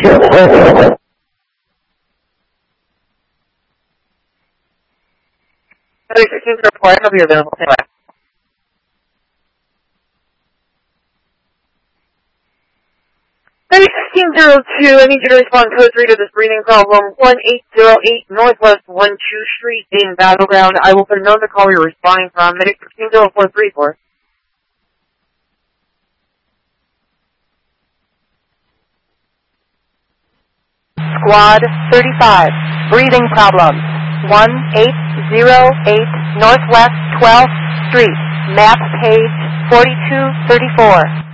Report. I'll be available. Anyway. 1602, I need you to respond code 3 to this breathing problem, 1808 Northwest 12 Street in Battleground. I will put a note on the call you're responding from, medic 160434. Squad 35, breathing problems, 1808 Northwest 12th Street, map page 4234.